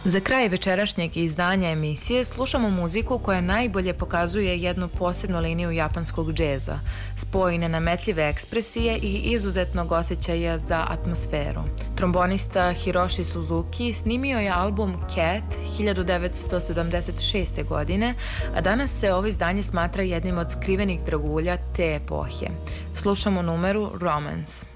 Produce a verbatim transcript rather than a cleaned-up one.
Za kraj večerašnjeg izdanja emisije slušamo muziku koja najbolje pokazuje jednu posebnu liniju japanskog džeza, spoj nenametljive ekspresije i izuzetnog osjećaja za atmosferu. Trombonista Hiroshi Suzuki snimio je album Cat hiljadu devetsto sedamdeset šeste. godine, a danas se ovo izdanje smatra jednim od skrivenih dragulja te epohe. Slušamo numeru Romance.